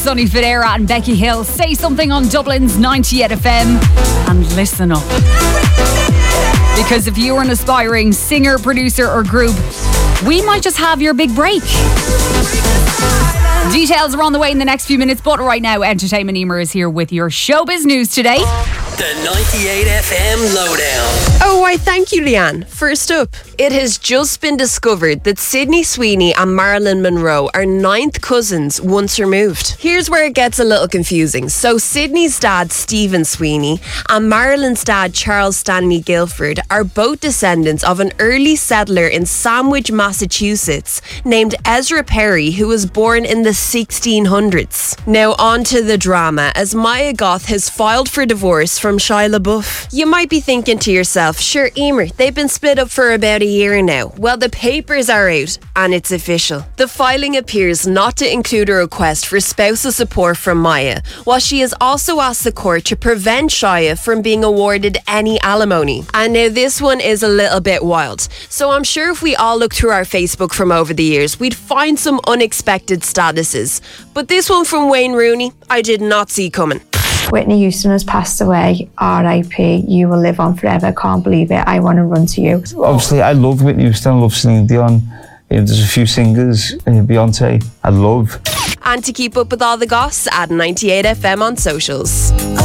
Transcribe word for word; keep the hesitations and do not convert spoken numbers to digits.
Sonny Fodera and Becky Hill. Say something on Dublin's ninety-eight F M and listen up. Because if you're an aspiring singer, producer or group, we might just have your big break. Details are on the way in the next few minutes, but right now, Entertainment Emer is here with your showbiz news today. The ninety-eight F M Lowdown. Oh, why thank you, Leanne. First up, it has just been discovered that Sydney Sweeney and Marilyn Monroe are ninth cousins once removed. Here's where it gets a little confusing. So Sydney's dad, Stephen Sweeney, and Marilyn's dad, Charles Stanley Guilford, are both descendants of an early settler in Sandwich, Massachusetts, named Ezra Perry, who was born in the sixteen hundreds. Now on to the drama, as Maya Goth has filed for divorce from Shia LaBeouf. You might be thinking to yourself, sure, Emer, they've been split up for about a year now. Well, the papers are out and it's official. The filing appears not to include a request for spousal support from Maya, while she has also asked the court to prevent Shia from being awarded any alimony. And now this one is a little bit wild. So I'm sure if we all look through our Facebook from over the years, we'd find some unexpected statuses. But this one from Wayne Rooney, I did not see coming. Whitney Houston has passed away. R I P. You will live on forever. Can't believe it. I want to run to you. Obviously, I love Whitney Houston. I love Celine Dion. Uh, there's a few singers, uh, Beyonce, I love. And to keep up with all the goss, add ninety-eight F M on socials.